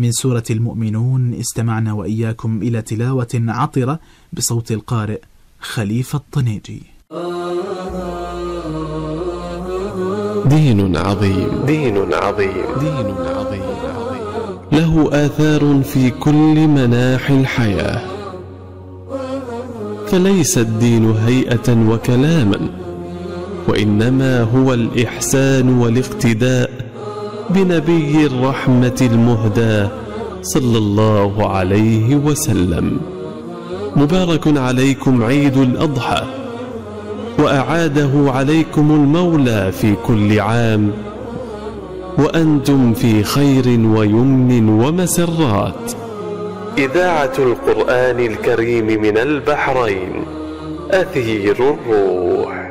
من سورة المؤمنون. استمعنا وإياكم إلى تلاوة عطرة بصوت القارئ خليفة الطنيجي. دين عظيم، دين عظيم، دين عظيم، له آثار في كل مناحي الحياة، فليس الدين هيئة وكلاما، وإنما هو الإحسان والاقتداء بنبي الرحمة المهدى صلى الله عليه وسلم. مبارك عليكم عيد الأضحى، وأعاده عليكم المولى في كل عام، وأنتم في خير ويمن ومسرات. إذاعة القرآن الكريم من البحرين، أثير الروح.